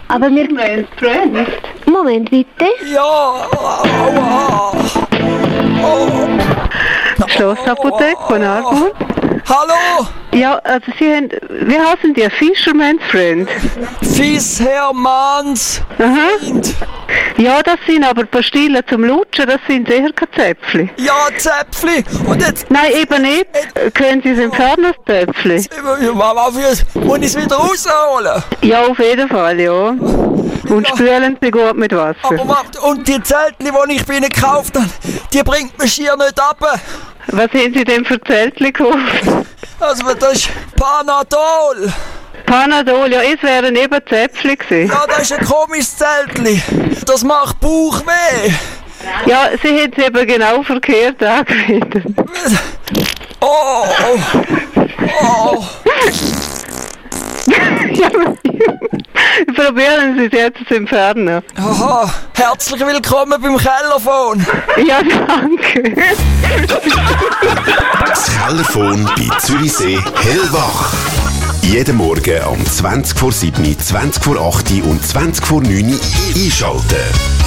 Aber wir... Mein Freund. Moment, bitte. Ja, aua. Schlossapotheke von Aargau. Hallo, Ja, also Sie haben... Wie heißen die? Fisherman's Friend? Fieshermanns Aha. Freund. Ja, das sind aber Pastillen zum Lutschen, das sind sicher keine Zäpfli. Ja, Zäpfli. Und jetzt... Nein, eben nicht. Können Sie es entfernen, das Zäpfli? Muss ich es wieder rausholen? Ja, auf jeden Fall, ja. Und spülen Sie gut mit Wasser. Aber warte, und die Zeltli, die ich bei Ihnen gekauft habe, die bringt mir schier nicht ab. Was haben Sie denn für Zeltli gekauft? Also, das ist Panadol. Panadol, ja, es wären eben Zäpfli gewesen. Ja, das ist ein komisches Zeltli. Das macht Bauchweh. Ja, Sie haben es eben genau verkehrt angewendet. Oh, oh. Ja, probieren Sie es jetzt zu entfernen. Aha, herzlich willkommen beim Kellerphone. Ja, danke. Das Kellerphone bei Zürichsee hellwach. Jeden Morgen um 20 vor 7, 20 vor 8 und 20 vor 9 einschalten.